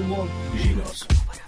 Rūmų žinios.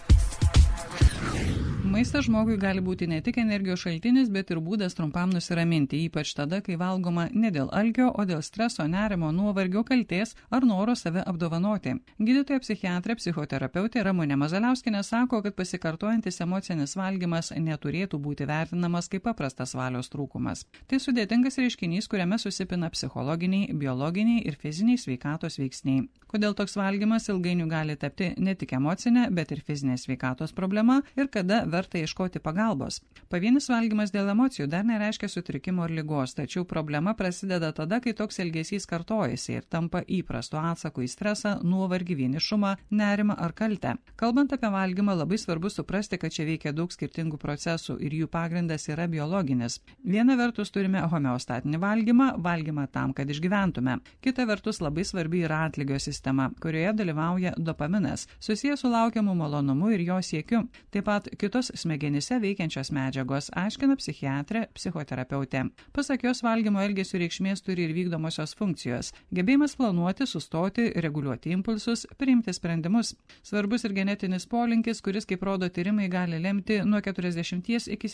Maistas žmogui gali būti ne tik energijos šaltinis, bet ir būdas trumpam nusiraminti, ypač tada, kai valgoma ne dėl alkio, o dėl streso, nerimo, nuovargio, kaltės ar noro save apdovanoti. Gydytoja psichiatrė, psichoterapeutė Ramunė Mazaliauskienė sako, kad pasikartojantis emocinis valgymas neturėtų būti vertinamas kaip paprastas valios trūkumas. Tai sudėtingas reiškinys, kuriame susipina psichologiniai, biologiniai ir fiziniai sveikatos veiksniai. Kodėl toks valgymas ilgainiui gali tapti ne tik emocinė, bet ir fizinė sveikatos problema ir kada verta ieškoti pagalbos. Pavienis valgymas dėl emocijų dar nereiškia sutrikimo ar ligos, tačiau problema prasideda tada, kai toks elgesys kartojasi ir tampa įprastu atsaku į stresą, nuovargį, vienišumą, nerimą ar kaltę. Kalbant apie valgymą, labai svarbu suprasti, kad čia veikia daug skirtingų procesų ir jų pagrindas yra biologinis. Viena vertus turime homeostatinį valgymą tam, kad išgyventume. Kita vertus labai svarbi yra atlygio sistema, kurioje dalyvauja dopaminas, susijęs su laukiamu malonumu ir jo siekiu. Taip pat kitos smegenyse veikiančios medžiagos, aiškina psichiatrė, psichoterapeutė. Pasak jos, valgymo elgesio reikšmės turi ir vykdomosios funkcijos. Gebėjimas planuoti, sustoti, reguliuoti impulsus, priimti sprendimus. Svarbus ir genetinis polinkis, kuris, kaip rodo tyrimai, gali lemti nuo 40 iki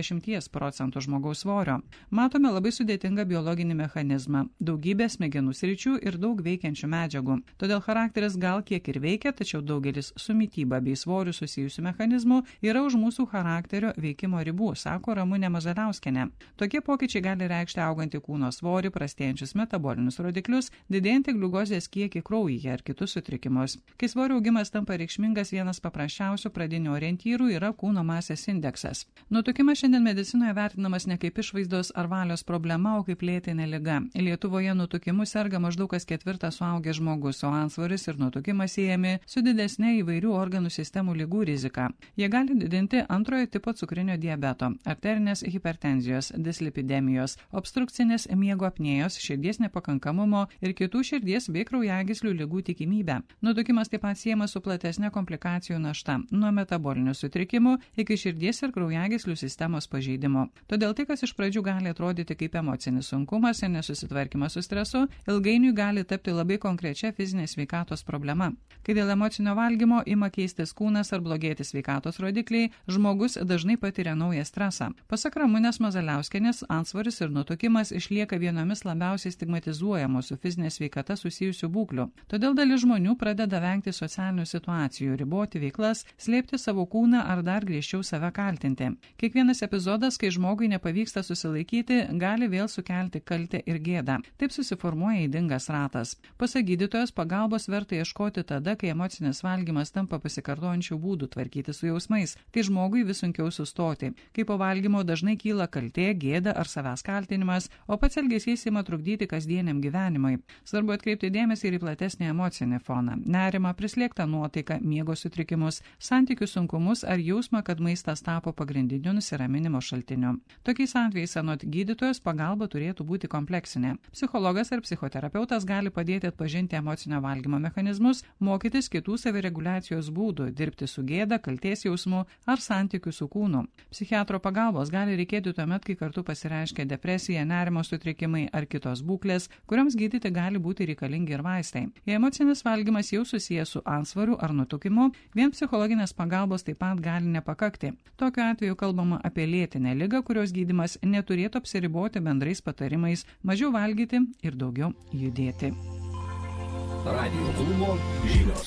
70% žmogaus svorio. Matome labai sudėtingą biologinį mechanizmą, daugybę smegenų sričių ir daug veikiančių medžiagų. Todėl charakteris gal kiek ir veikia, tačiau daugelis su mityba bei svoriu susijusių mechanizmų yra už mūsų charakterio veikimo ribų, sako Ramunė Mazaliauskienė. Tokie pokyčiai gali reikšti augantį kūno svorį, prastėjančius metabolinius rodiklius, didėjantį gliukozės kiekį kraujyje ar kitus sutrikimus. Kai svorio augimas tampa reikšmingas, vienas paprasčiausių pradinių orientyrų yra kūno masės indeksas. Nutukimas šiandien medicinoje vertinamas ne kaip išvaizdos ar valios problema, o kaip lėtinė liga. Lietuvoje nutukimu serga maždaug kas ketvirtas suaugęs žmogus, o antsvoris ir nutukimas siejami su didesnė įvairių organų sistemų ligų rizika. Jie gali didinti antrojo tipo cukrinio diabeto, arterinės hipertenzijos, dislipidemijos, obstrukcinės miego apnėjos, širdies nepakankamumo ir kitų širdies bei kraujagyslių ligų tikimybę. Nutukimas taip pat siejamas su platesnė komplikacijų našta, nuo metabolinių sutrikimų iki širdies ir kraujagyslių sistemos pažeidimo. Todėl tai, kas iš pradžių gali atrodyti kaip emocinis sunkumas ir nesusitvarkymas su stresu, ilgainiui gali tapti labai konkrečia fizinės sveikatos problema. Kai dėl emocinio valgymo ima keistis kūnas ar blogėti sveikatos rodikliai, žmogus dažnai patiria naują stresą. Pasak Ramunės Mazaliauskienės, antsvoris ir nutukimas išlieka vienomis labiausiai stigmatizuojamų su fizinė sveikata susijusių būklių. Todėl dalis žmonių pradeda vengti socialinių situacijų, riboti veiklas, slėpti savo kūną ar dar griežčiau save kaltinti. Kiekvienas epizodas, kai žmogui nepavyksta susilaikyti, gali vėl sukelti kaltę ir gėdą. Taip susiformuoja ydingas ratas. Pasak gydytojos, pagalbos verta ieškoti tada, kai emocinis valgymas tampa pasikartojančių būdų tvarkyti su jausmais, kai žmogui vis sunkiau sustoti, kai po valgymo dažnai kyla kaltė, gėda ar savęs kaltinimas, o pats elgesys ima trukdyti kasdieniam gyvenimui. Svarbu atkreipti dėmesį ir į platesnį emocinį foną - nerimą, prislėgtą nuotaiką, miego sutrikimus, santykių sunkumus ar jausmą, kad maistas tapo pagrindiniu nusiraminimo šaltiniu. Tokiais atvejais, anot gydytojos, pagalba turėtų būti kompleksinė. Psichologas ar psichoterapeutas gali padėti atpažinti emocinio valgymo mechanizmus, mokytis kitų savireguliacijos būdų, dirbti su gėda, kaltės jausmu ar santykių su kūnu. Psichiatro pagalbos gali reikėti tuomet, kai kartu pasireiškia depresija, nerimo sutrikimai ar kitos būklės, kuriams gydyti gali būti reikalingi ir vaistai. Jei emocinis valgymas jau susijęs su antsvoriu ar nutukimu, vien psichologinės pagalbos taip pat gali nepakakti. Tokiu atveju kalbama apie lėtinę ligą, kurios gydymas neturėtų apsiriboti bendrais patarimais mažiau valgyti ir daugiau judėti. Radio Rūmų žinios.